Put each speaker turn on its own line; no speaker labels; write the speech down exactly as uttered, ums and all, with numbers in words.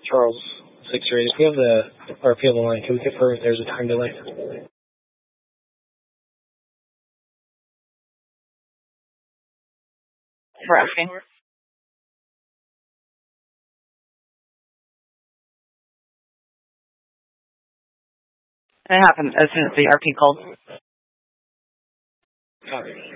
Charles, six or eight. If we have the R P on the line, can we confirm if there's a time delay?
For asking. It happened as soon as the R P called.
Copy.